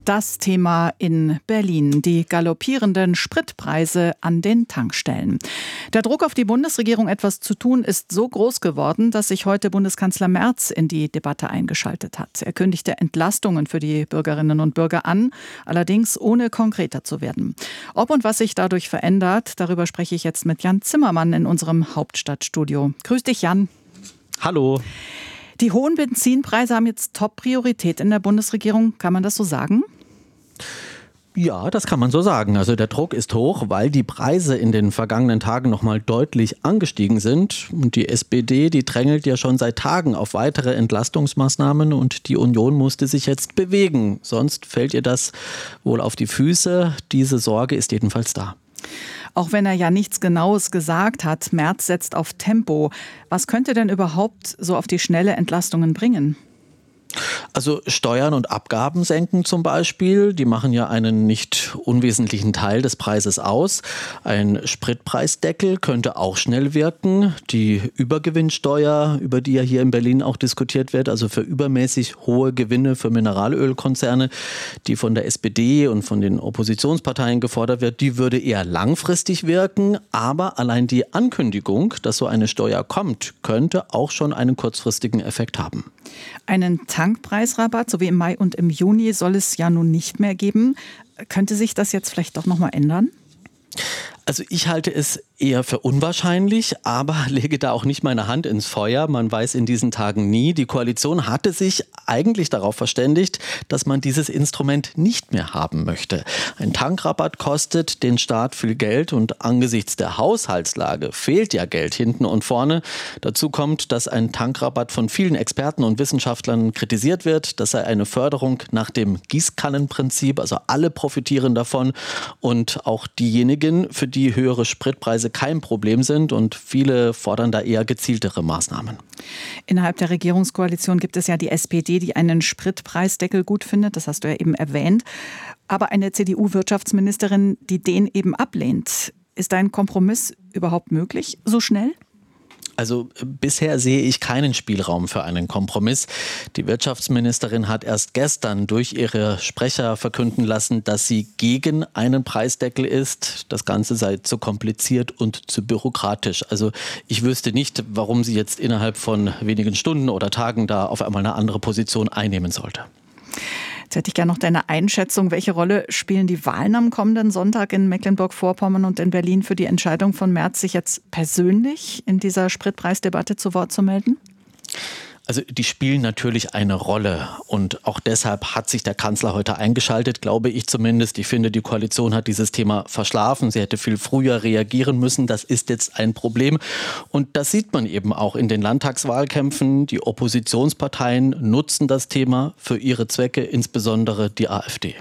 Das Thema in Berlin, die galoppierenden Spritpreise an den Tankstellen. Der Druck auf die Bundesregierung, etwas zu tun, ist so groß geworden, dass sich heute Bundeskanzler Merz in die Debatte eingeschaltet hat. Er kündigte Entlastungen für die Bürgerinnen und Bürger an, allerdings ohne konkreter zu werden. Ob und was sich dadurch verändert, darüber spreche ich jetzt mit Jan Zimmermann in unserem Hauptstadtstudio. Grüß dich, Jan. Hallo. Die hohen Benzinpreise haben jetzt Top-Priorität in der Bundesregierung. Kann man das so sagen? Ja, das kann man so sagen. Also der Druck ist hoch, weil die Preise in den vergangenen Tagen nochmal deutlich angestiegen sind. Und die SPD, die drängelt ja schon seit Tagen auf weitere Entlastungsmaßnahmen und die Union musste sich jetzt bewegen. Sonst fällt ihr das wohl auf die Füße. Diese Sorge ist jedenfalls da. Auch wenn er ja nichts Genaues gesagt hat, Merz setzt auf Tempo. Was könnte denn überhaupt so auf die schnelle Entlastungen bringen? Also Steuern und Abgaben senken zum Beispiel, die machen ja einen nicht unwesentlichen Teil des Preises aus. Ein Spritpreisdeckel könnte auch schnell wirken. Die Übergewinnsteuer, über die ja hier in Berlin auch diskutiert wird, also für übermäßig hohe Gewinne für Mineralölkonzerne, die von der SPD und von den Oppositionsparteien gefordert wird, die würde eher langfristig wirken. Aber allein die Ankündigung, dass so eine Steuer kommt, könnte auch schon einen kurzfristigen Effekt haben. Einen Tankpreisrabatt, so wie im Mai und im Juni, soll es ja nun nicht mehr geben. Könnte sich das jetzt vielleicht doch noch mal ändern? Also ich halte es eher für unwahrscheinlich, aber lege da auch nicht meine Hand ins Feuer. Man weiß in diesen Tagen nie. Die Koalition hatte sich eigentlich darauf verständigt, dass man dieses Instrument nicht mehr haben möchte. Ein Tankrabatt kostet den Staat viel Geld und angesichts der Haushaltslage fehlt ja Geld hinten und vorne. Dazu kommt, dass ein Tankrabatt von vielen Experten und Wissenschaftlern kritisiert wird. Das sei eine Förderung nach dem Gießkannenprinzip, also alle profitieren davon und auch diejenigen, für die höhere Spritpreise kein Problem sind und viele fordern da eher gezieltere Maßnahmen. Innerhalb der Regierungskoalition gibt es ja die SPD, die einen Spritpreisdeckel gut findet, das hast du ja eben erwähnt, aber eine CDU-Wirtschaftsministerin, die den eben ablehnt. Ist ein Kompromiss überhaupt möglich, so schnell? Also bisher sehe ich keinen Spielraum für einen Kompromiss. Die Wirtschaftsministerin hat erst gestern durch ihre Sprecher verkünden lassen, dass sie gegen einen Preisdeckel ist. Das Ganze sei zu kompliziert und zu bürokratisch. Also ich wüsste nicht, warum sie jetzt innerhalb von wenigen Stunden oder Tagen da auf einmal eine andere Position einnehmen sollte. Jetzt hätte ich gerne noch deine Einschätzung. Welche Rolle spielen die Wahlen am kommenden Sonntag in Mecklenburg-Vorpommern und in Berlin für die Entscheidung von Merz, sich jetzt persönlich in dieser Spritpreisdebatte zu Wort zu melden? Also die spielen natürlich eine Rolle und auch deshalb hat sich der Kanzler heute eingeschaltet, glaube ich zumindest. Ich finde, die Koalition hat dieses Thema verschlafen. Sie hätte viel früher reagieren müssen. Das ist jetzt ein Problem und das sieht man eben auch in den Landtagswahlkämpfen. Die Oppositionsparteien nutzen das Thema für ihre Zwecke, insbesondere die AfD.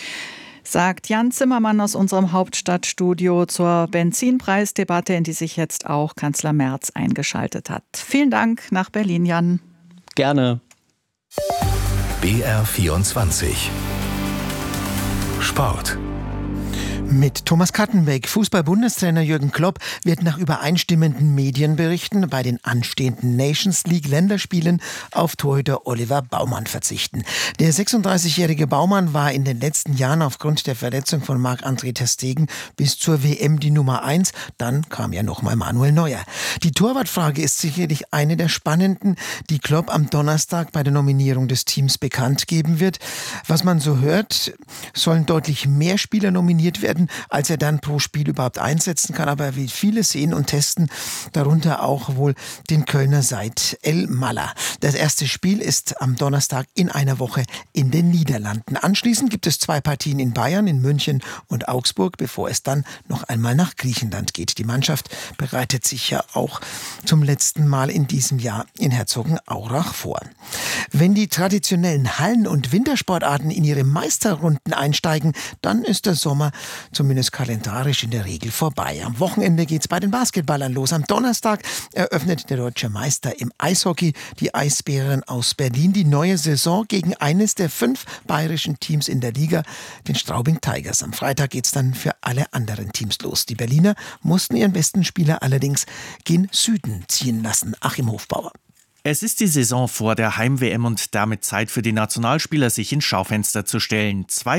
Sagt Jan Zimmermann aus unserem Hauptstadtstudio zur Benzinpreisdebatte, in die sich jetzt auch Kanzler Merz eingeschaltet hat. Vielen Dank nach Berlin, Jan. Gerne. BR24 Sport. Mit Thomas Kattenbeck, Fußball-Bundestrainer Jürgen Klopp wird nach übereinstimmenden Medienberichten bei den anstehenden Nations League-Länderspielen auf Torhüter Oliver Baumann verzichten. Der 36-jährige Baumann war in den letzten Jahren aufgrund der Verletzung von Marc-André ter Stegen bis zur WM die Nummer 1. Dann kam ja nochmal Manuel Neuer. Die Torwartfrage ist sicherlich eine der spannenden, die Klopp am Donnerstag bei der Nominierung des Teams bekannt geben wird. Was man so hört, sollen deutlich mehr Spieler nominiert werden, als er dann pro Spiel überhaupt einsetzen kann. Aber er will viele sehen und testen, darunter auch wohl den Kölner Said El-Mallah. Das erste Spiel ist am Donnerstag in einer Woche in den Niederlanden. Anschließend gibt es 2 Partien in Bayern, in München und Augsburg, bevor es dann noch einmal nach Griechenland geht. Die Mannschaft bereitet sich ja auch zum letzten Mal in diesem Jahr in Herzogenaurach vor. Wenn die traditionellen Hallen- und Wintersportarten in ihre Meisterrunden einsteigen, dann ist der Sommer zumindest kalendarisch in der Regel vorbei. Am Wochenende geht's bei den Basketballern los. Am Donnerstag eröffnet der deutsche Meister im Eishockey, die Eisbären aus Berlin, die neue Saison gegen eines der 5 bayerischen Teams in der Liga, den Straubing Tigers. Am Freitag geht's dann für alle anderen Teams los. Die Berliner mussten ihren besten Spieler allerdings gen Süden ziehen lassen. Achim Hofbauer. Es ist die Saison vor der Heim-WM und damit Zeit für die Nationalspieler, sich ins Schaufenster zu stellen. 2